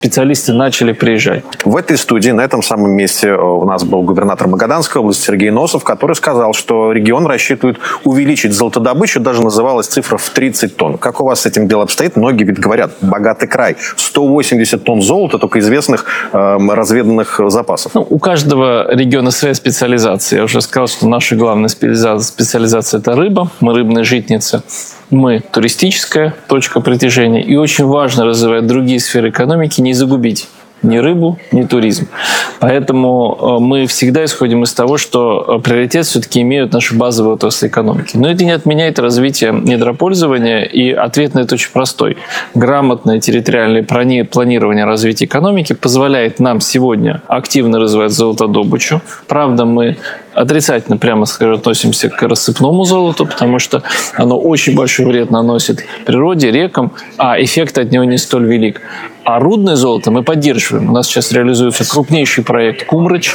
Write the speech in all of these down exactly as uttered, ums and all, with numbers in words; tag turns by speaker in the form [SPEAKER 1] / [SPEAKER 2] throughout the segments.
[SPEAKER 1] специалисты начали приезжать.
[SPEAKER 2] В этой студии, на этом самом месте, у нас был губернатор Магаданской области Сергей Носов, который сказал, что регион рассчитывает увеличить золотодобычу, даже называлась цифра в тридцать тонн. Как у вас с этим дело обстоит? Многие ведь говорят, богатый край. сто восемьдесят тонн золота, только известных э, разведанных запасов.
[SPEAKER 1] Ну, у каждого региона своя специализация. Я уже сказал, что наша главная специализация – это рыба. Мы рыбная житница. Мы туристическая точка притяжения. И очень важно развивать другие сферы экономики, не загубить ни рыбу, ни туризм. Поэтому мы всегда исходим из того, что приоритет все-таки имеют наши базовые отрасли экономики. Но это не отменяет развитие недропользования, и ответ на это очень простой. Грамотное территориальное планирование развития экономики позволяет нам сегодня активно развивать золотодобычу. Правда, мы отрицательно, прямо скажем, относимся к рассыпному золоту, потому что оно очень большой вред наносит природе, рекам, а эффект от него не столь велик. А рудное золото мы поддерживаем. У нас сейчас реализуется крупнейший проект «Кумрыч»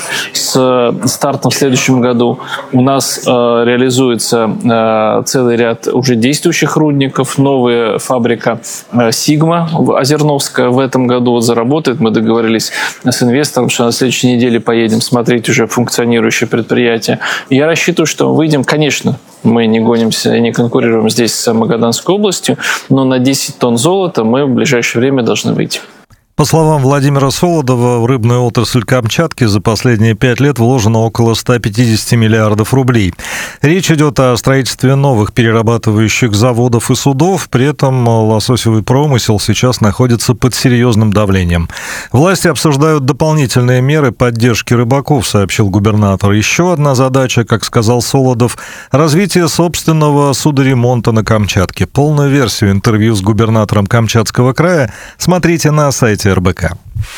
[SPEAKER 1] с стартом в следующем году. У нас э, реализуется э, целый ряд уже действующих рудников. Новая фабрика э, «Сигма» Озерновская в этом году вот заработает. Мы договорились с инвестором, что на следующей неделе поедем смотреть уже функционирующее предприятие. И я рассчитываю, что выйдем, конечно, мы не гонимся и не конкурируем здесь с Магаданской областью, но на десять тонн золота мы в ближайшее время должны выйти.
[SPEAKER 3] По словам Владимира Солодова, в рыбную отрасль Камчатки за последние пять лет вложено около ста пятидесяти миллиардов рублей. Речь идет о строительстве новых перерабатывающих заводов и судов, при этом лососевый промысел сейчас находится под серьезным давлением. Власти обсуждают дополнительные меры поддержки рыбаков, сообщил губернатор. Еще одна задача, как сказал Солодов, развитие собственного судоремонта на Камчатке. Полную версию интервью с губернатором Камчатского края смотрите на сайте эр бэ ка.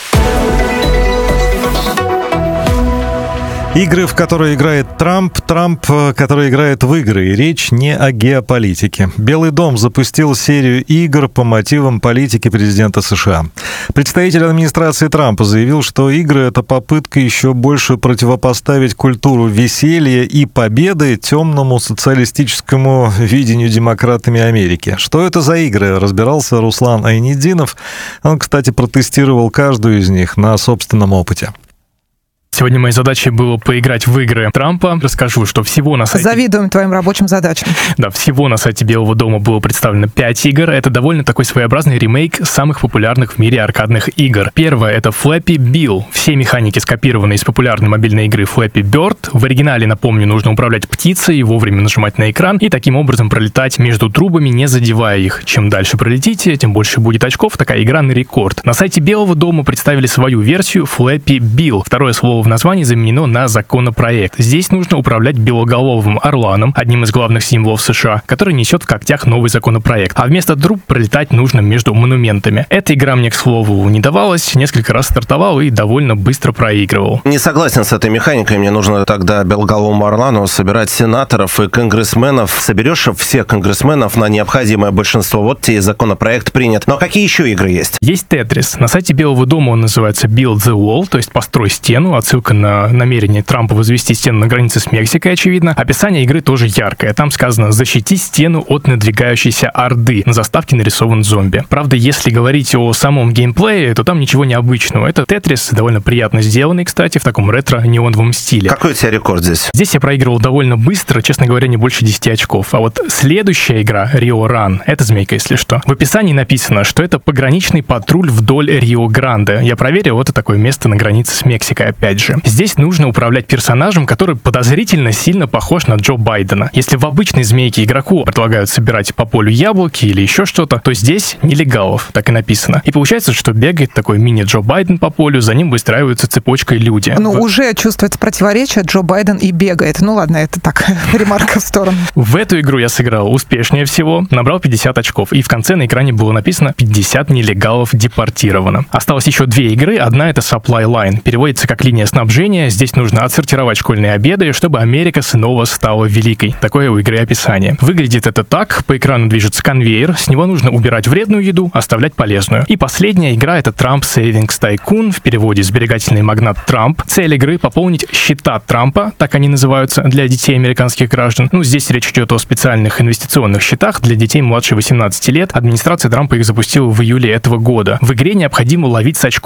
[SPEAKER 3] Игры, в которые играет Трамп, Трамп, который играет в игры. И речь не о геополитике. Белый дом запустил серию игр по мотивам политики президента США. Представитель администрации Трампа заявил, что игры — это попытка еще больше противопоставить культуру веселья и победы темному социалистическому видению демократами Америки. Что это за игры, разбирался Руслан Айнидинов. Он, кстати, протестировал каждую из них на собственном опыте.
[SPEAKER 4] Сегодня моей задачей было поиграть в игры Трампа. Расскажу, что всего на сайте...
[SPEAKER 5] Завидуем твоим рабочим задачам.
[SPEAKER 4] Да, всего на сайте Белого дома было представлено пять игр. Это довольно такой своеобразный ремейк самых популярных в мире аркадных игр. Первое — это Flappy Bill. Все механики скопированы из популярной мобильной игры Flappy Bird. В оригинале, напомню, нужно управлять птицей, вовремя нажимать на экран и таким образом пролетать между трубами, не задевая их. Чем дальше пролетите, тем больше будет очков. Такая игра на рекорд. На сайте Белого дома представили свою версию Flappy Bill. Второе слово в названии заменено на законопроект. Здесь нужно управлять белоголовым орланом, одним из главных символов США, который несет в когтях новый законопроект. А вместо труб пролетать нужно между монументами. Эта игра мне, к слову, не давалась. Несколько раз стартовал и довольно быстро проигрывал.
[SPEAKER 6] Не согласен с этой механикой. Мне нужно тогда белоголовому орлану собирать сенаторов и конгрессменов. Соберешь всех конгрессменов на необходимое большинство. Вот тебе законопроект принят. Но какие еще игры есть?
[SPEAKER 4] Есть Тетрис. На сайте Белого дома он называется Build the Wall, то есть построй стену. Отсылка на намерение Трампа возвести стену на границе с Мексикой, очевидно. Описание игры тоже яркое. Там сказано: «Защити стену от надвигающейся орды». На заставке нарисован зомби. Правда, если говорить о самом геймплее, то там ничего необычного. Это Тетрис, довольно приятно сделанный, кстати, в таком ретро-неоновом стиле.
[SPEAKER 6] Какой у тебя рекорд здесь?
[SPEAKER 4] Здесь я проигрывал довольно быстро, честно говоря, не больше десяти очков. А вот следующая игра, Rio Run, это змейка, если что. В описании написано, что это пограничный патруль вдоль Рио-Гранде. Я проверил, это такое место на границе с Мексикой, опять же. Здесь нужно управлять персонажем, который подозрительно сильно похож на Джо Байдена. Если в обычной змейке игроку предлагают собирать по полю яблоки или еще что-то, то здесь нелегалов, так и написано. И получается, что бегает такой мини-Джо Байден по полю, за ним выстраиваются цепочкой люди.
[SPEAKER 5] Ну,
[SPEAKER 4] в...
[SPEAKER 5] уже чувствуется противоречие, Джо Байден и бегает. Ну ладно, это так, ремарка в сторону.
[SPEAKER 4] В эту игру я сыграл успешнее всего, набрал пятьдесят очков, и в конце на экране было написано «пятьдесят нелегалов депортировано». Осталось еще две игры, одна — это Supply Line, переводится как линия снабжение. Здесь нужно отсортировать школьные обеды, чтобы Америка снова стала великой. Такое у игры описание. Выглядит это так. По экрану движется конвейер. С него нужно убирать вредную еду, оставлять полезную. И последняя игра — это Trump Savings Tycoon, в переводе «Сберегательный магнат Трамп». Цель игры — пополнить счета Трампа, так они называются, для детей американских граждан. Ну, здесь речь идет о специальных инвестиционных счетах для детей младше восемнадцати лет. Администрация Трампа их запустила в июле этого года. В игре необходимо ловить с очков